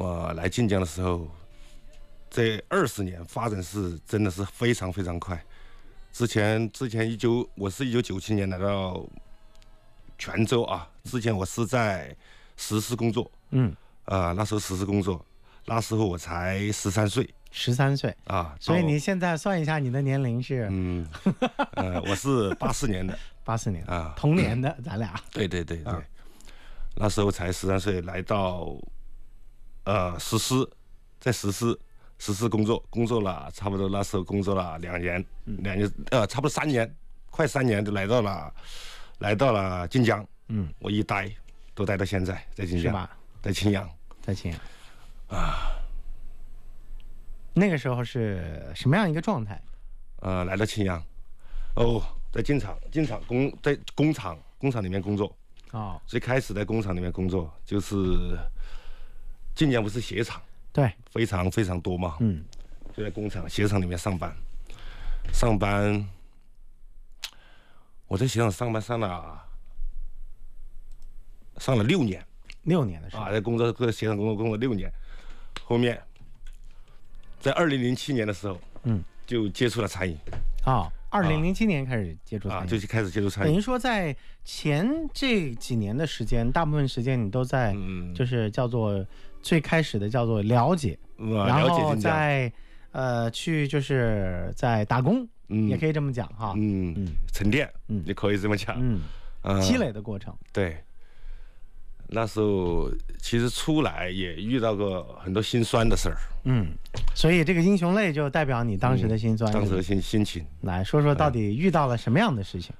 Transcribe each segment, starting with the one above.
我来晋江的时候，这20年发展是真的是非常非常快。之前我是1997年来到泉州啊，之前我是在石狮工作，那时候石狮工作，那时候我才13岁。 13岁啊， 所以你现在算一下你的年龄是？ 我是84年的 ，84年啊，同年的，咱俩。 对，那时候才13岁，来到石狮，在石狮工作了，差不多那时候工作了2年，差不多3年，快3年就来到了晋江。我一待都待到现在，在晋江，是吧？在青阳啊。 那个时候是什么样一个状态？ 来到青阳，在在工厂里面工作。最开始在工厂里面工作，就是晋江不是鞋厂， 对， 非常非常多嘛。就在鞋厂里面上班。我在鞋厂上班上了6年 ，6年的时候啊，在鞋厂工作6年，后面。在2007年的时候，就接触了餐饮。 2007年开始接触餐饮， 就开始接触餐饮。 等于说，在前这几年的时间，大部分时间你都在，就是叫做最开始的叫做了解，然后再去就是在打工，也可以这么讲哈。 沉淀，也可以这么讲。 积累的过程。 对。那时候其实出来也遇到过很多心酸的事儿， 所以这个英雄泪就代表你当时的心酸， 当时的心情。 来说说到底遇到了什么样的事情？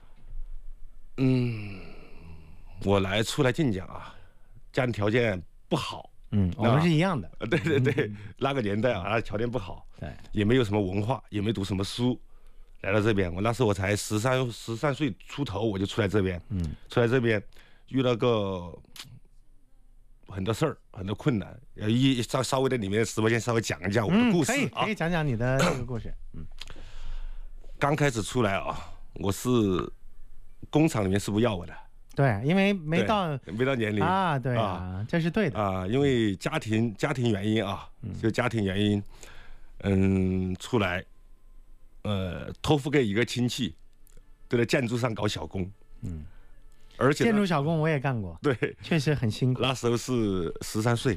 我出来晋江啊，家庭条件不好， 我们是一样的。 对，那个年代啊，条件不好， 对， 也没有什么文化，也没读什么书，来到这边，那时候我才13岁出头，我就出来这边，出来这边遇到个。很多事儿，很多困难，稍微在里面直播间稍微讲一讲我的故事可以讲讲你的这个故事。 刚开始出来啊，我是工厂里面是不要我的， 对，因为没到年龄啊，对啊，这是对的啊，因为家庭原因啊，就家庭原因，出来，托付给一个亲戚，就在建筑上搞小工，而且建筑小工我也干过， 对， 确实很辛苦。 那时候是13岁，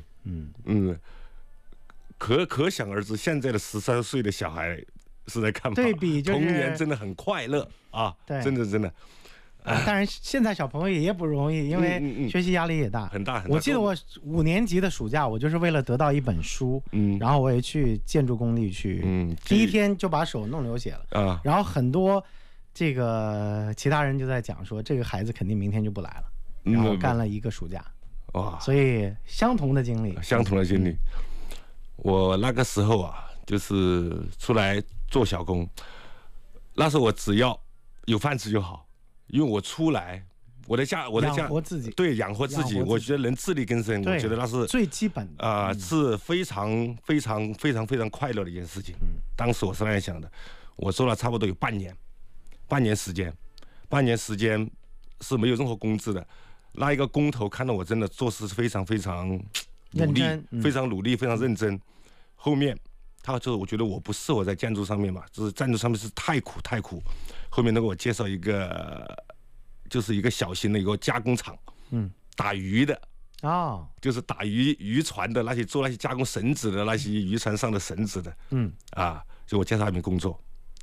可想而知，现在的13岁的小孩是在干嘛？ 对比就是童年真的很快乐啊， 对， 真的。 当然，现在小朋友也不容易，因为学习压力也大， 很大。 我记得我5年级的暑假，我就是为了得到一本书，然后我也去建筑工地去，第一天就把手弄流血了啊，然后很多。这个其他人就在讲说，这个孩子肯定明天就不来了，然后干了一个暑假，所以相同的经历。 我那个时候啊，就是出来做小工，那时候我只要有饭吃就好，因为我出来，我的家养活自己， 对，养活自己，我觉得能自力更生，我觉得那是最基本的是非常非常非常非常快乐的一件事情。当时我是那样想的，我做了差不多有半年时间是没有任何工资的。那一个工头看到我真的做事非常非常努力，非常努力，非常认真。后面他就我觉得我不适合在建筑上面嘛，就是建筑上面是太苦。后面能给我介绍一个，就是一个小型的一个加工厂，打鱼的。就是打渔船的那些，做那些加工绳子的那些渔船上的绳子的，就我介绍那边工作，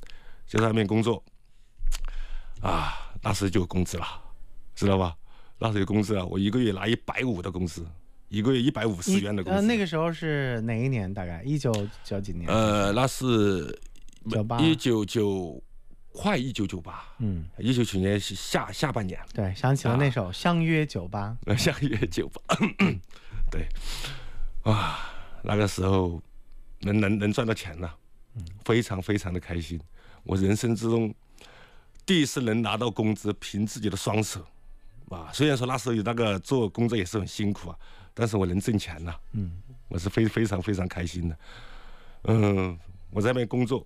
那时就有工资了，知道吧？那时有工资了，我1个月拿150的工资，1个月150元的工资。 那个时候是哪一年？大概1990几年？ 那是 98， 快1998，1997年是下半年。 对，想起了那首《相约98》。 相约98，对，那个时候能赚到钱了，非常非常的开心。我人生之中第一次能拿到工资，凭自己的双手，虽然说那时候有那个做工作也是很辛苦啊，但是我能挣钱了，我是非常非常开心的。我在那边工作。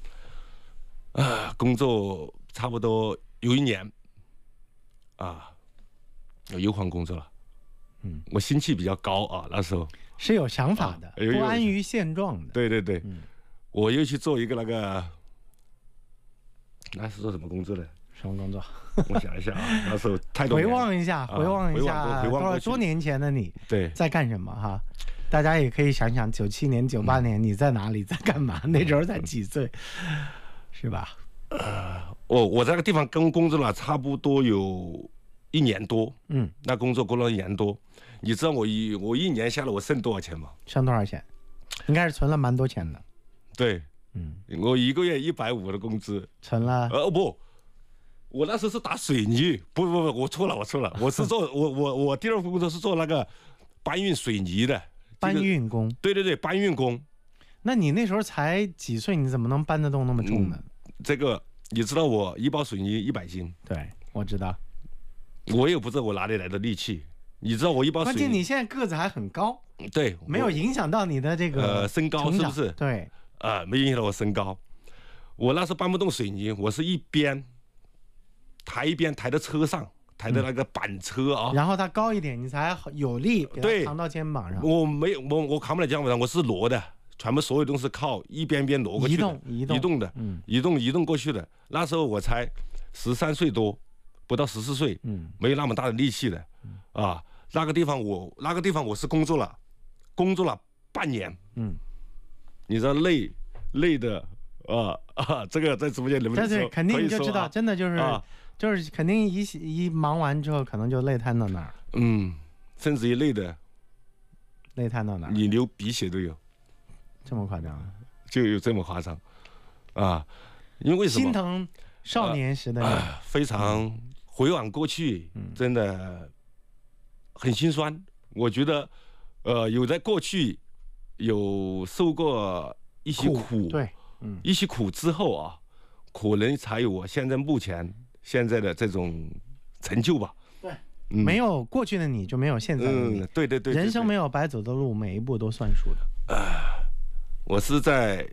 工作差不多有1年，又换工作了， 我心气比较高啊，那时候是有想法的，不安于现状的。 对对对，我又去做一个那是做什么工作的？ 什么工作？ 我想一下啊，那时候太多。 回望一下，多年前的你， 对， 在干什么哈？大家也可以想想，97年、98年你在哪里，在干嘛？那时候才几岁，是吧？ 我在那个地方工作了差不多有1年多，那工作了1年多。你知道我一年下来我剩多少钱吗？ 剩多少钱？应该是存了蛮多钱的。 对，我1个月150的工资， 存了。 不，我那时候是打水泥，不，我错了，我是做我第2份工作是做那个搬运水泥的。 搬运工。 对对对，搬运工。 那你那时候才几岁，你怎么能搬得动那么重呢？ 这个你知道，我一包水泥100斤。 对，我知道。 我也不知道我哪里来的力气。你知道我一包水泥， 关键你现在个子还很高。 对， 没有影响到你的这个身高，是不是？ 对。 没影响到我身高。我那时候搬不动水泥，我是一边抬在车上。抬的那个板车啊， 然后它高一点，你才有力给它扛到肩膀上。 我扛不了肩膀上，我是挪的，全部所有东西靠一边挪过去的，移动过去的。那时候我才13岁多，不到14岁，没有那么大的力气的，啊，那个地方我是工作了半年，你知道累的这个在直播间能不能说？ 对，肯定你就知道，真的就是肯定一忙完之后，可能就累瘫到那儿。 甚至于累瘫到哪儿？ 你流鼻血都有， 这么夸张？ 就有这么夸张啊？因为什么？ 心疼少年时的你， 非常回望过去，真的很心酸。我觉得，有在过去有受过一些苦， 对， 一些苦之后啊，可能才有我目前现在的这种成就吧。 对，没有过去的你就没有现在的你。 对， 人生没有白走的路，每一步都算数的。 我是在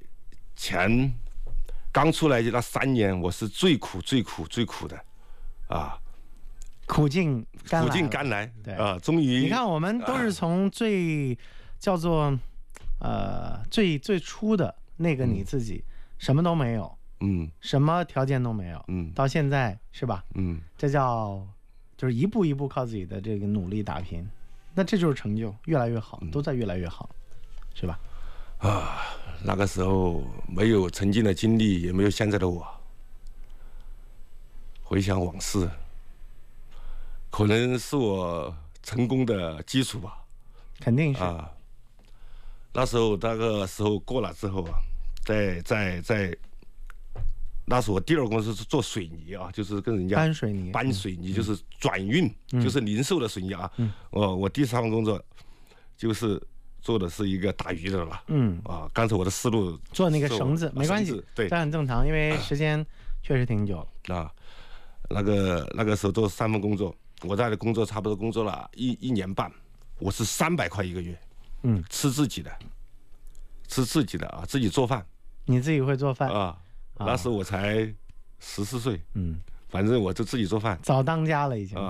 刚出来那3年，我是最苦的，啊， 苦尽甘来，对啊，终于。 你看，我们都是从叫做最初的那个你自己，什么都没有。什么条件都没有，到现在是吧？这就是一步一步靠自己的这个努力打拼，那这就是成就，越来越好，都在越来越好，是吧？ 那个时候没有曾经的经历，也没有现在的我。回想往事，可能是我成功的基础吧。 肯定是那个时候过了之后啊，在。那是我第2个公司是做水泥啊，就是跟人家搬水泥，就是转运，就是零售的水泥啊。我第3份工作就是做的是一个打鱼的了。刚才我的思路做那个绳子没关系， 对， 这很正常，因为时间确实挺久啊。那个时候做3份工作，我在的工作差不多工作了1年半，我是300块1个月，吃自己的啊，自己做饭。 你自己会做饭啊？那时候我才14岁，反正我就自己做饭， 早当家了已经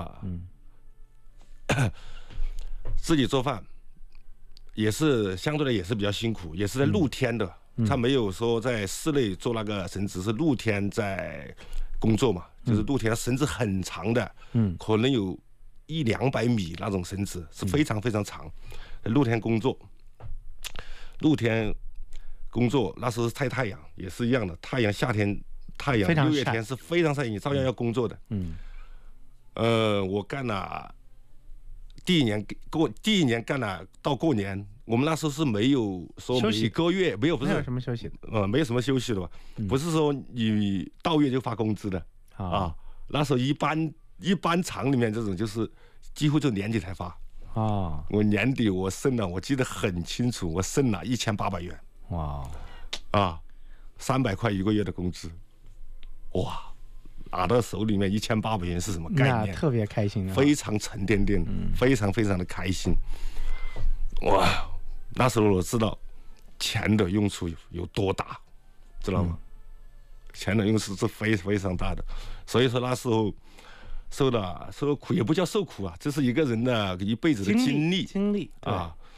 自己做饭也是相对的也是比较辛苦，也是在露天的，他没有说在室内做那个绳子，是露天在工作嘛，就是露天绳子很长的，可能有100-200米那种绳子，是非常非常长，露天工作那时候晒太阳也是一样的，夏天太阳6月天是非常晒，你照样要工作的。我干了第一年干了到过年，我们那时候是没有说每个月没有什么休息的，没有什么休息的吧？不是说你到月就发工资的啊。那时候一般厂里面这种就是几乎就年底才发啊。我年底我剩了，我记得很清楚，我剩了1800元。 哇 ，300块1个月的工资，哇，拿到手里面1800元是什么概念？ 那特别开心， 非常沉甸甸，非常非常的开心。哇，那时候我知道钱的用处有多大，知道吗？钱的用处是非常大的，所以说那时候受了苦，也不叫受苦啊，这是一个人的一辈子的经历经历啊。